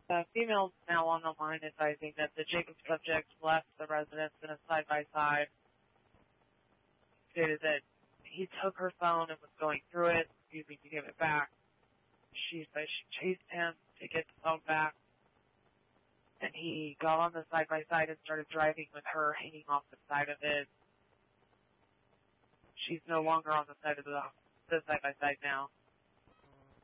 The female now on the line advising that the Jacob subject left the residence in a side-by-side. Stated that he took her phone and was going through it, refusing to give it back. She said she chased him to get the phone back, and he got on the side-by-side and started driving with her hanging off the side of it. She's no longer on the side of the side-by-side now.